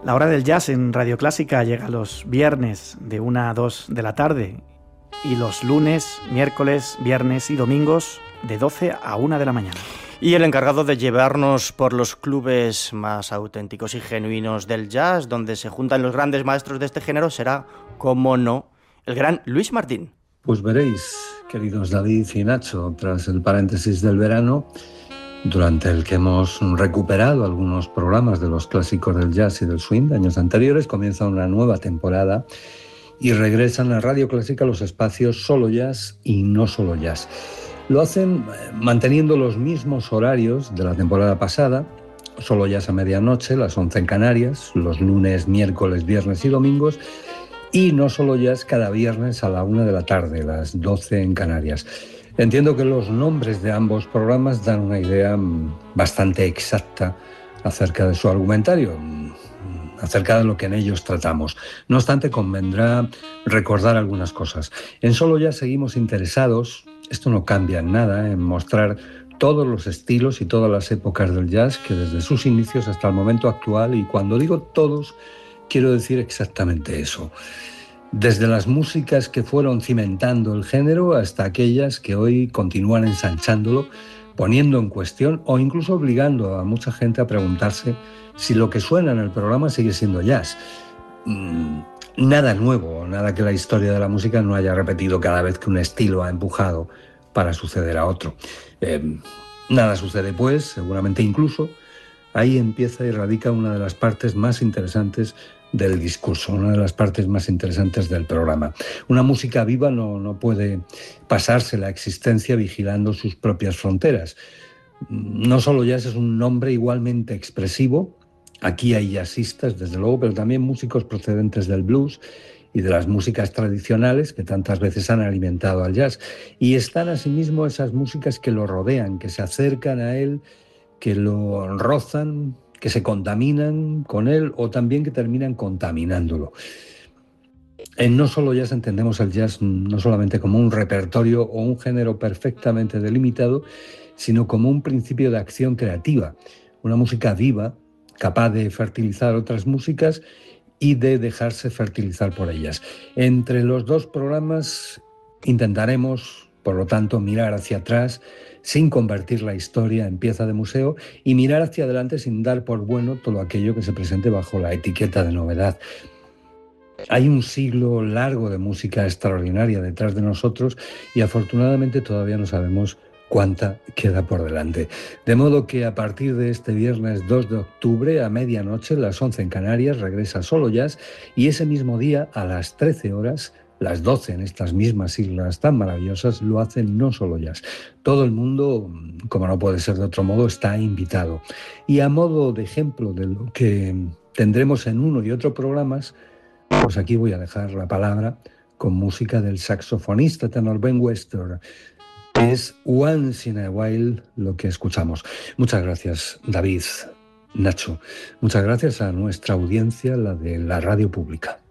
La hora del jazz en Radio Clásica llega los viernes de 1 a 2 de la tarde y los lunes, miércoles, viernes y domingos de 12 a 1 de la mañana. Y el encargado de llevarnos por los clubes más auténticos y genuinos del jazz, donde se juntan los grandes maestros de este género, será, como no, el gran Luis Martín. Pues veréis, queridos David y Nacho, tras el paréntesis del verano, durante el que hemos recuperado algunos programas de los clásicos del jazz y del swing de años anteriores, comienza una nueva temporada y regresan a Radio Clásica los espacios Solo Jazz y No Solo Jazz. Lo hacen manteniendo los mismos horarios de la temporada pasada, Solo Jazz a medianoche, las 11 en Canarias, los lunes, miércoles, viernes y domingos, y No Solo Jazz cada viernes a la 1 de la tarde, las 12 en Canarias. Entiendo que los nombres de ambos programas dan una idea bastante exacta acerca de su argumentario, acerca de lo que en ellos tratamos. No obstante, convendrá recordar algunas cosas. En Solo Jazz seguimos interesados, esto no cambia en nada, en mostrar todos los estilos y todas las épocas del jazz que desde sus inicios hasta el momento actual, y cuando digo todos, quiero decir exactamente eso. Desde las músicas que fueron cimentando el género hasta aquellas que hoy continúan ensanchándolo, poniendo en cuestión o incluso obligando a mucha gente a preguntarse si lo que suena en el programa sigue siendo jazz. Nada nuevo, nada que la historia de la música no haya repetido cada vez que un estilo ha empujado para suceder a otro. Nada sucede pues, seguramente incluso, ahí empieza y radica una de las partes más interesantes del discurso, una de las partes más interesantes del programa. Una música viva no puede pasarse la existencia vigilando sus propias fronteras. No Solo Jazz es un nombre igualmente expresivo. Aquí hay jazzistas, desde luego, pero también músicos procedentes del blues y de las músicas tradicionales que tantas veces han alimentado al jazz. Y están asimismo esas músicas que lo rodean, que se acercan a él, que lo rozan, que se contaminan con él o también que terminan contaminándolo. En No Solo Jazz entendemos el jazz no solamente como un repertorio o un género perfectamente delimitado, sino como un principio de acción creativa, una música viva, capaz de fertilizar otras músicas y de dejarse fertilizar por ellas. Entre los dos programas intentaremos, por lo tanto, mirar hacia atrás sin convertir la historia en pieza de museo y mirar hacia adelante sin dar por bueno todo aquello que se presente bajo la etiqueta de novedad. Hay un siglo largo de música extraordinaria detrás de nosotros y afortunadamente todavía no sabemos cuánta queda por delante. De modo que a partir de este viernes 2 de octubre a medianoche, las 11 en Canarias, regresa Solo Jazz y ese mismo día a las 13 horas, las 12 en estas mismas islas tan maravillosas, lo hacen No Solo Jazz. Todo el mundo, como no puede ser de otro modo, está invitado. Y a modo de ejemplo de lo que tendremos en uno y otro programas, pues aquí voy a dejar la palabra con música del saxofonista tenor Ben Webster. Es Once in a While lo que escuchamos. Muchas gracias, David, Nacho. Muchas gracias a nuestra audiencia, la de la radio pública.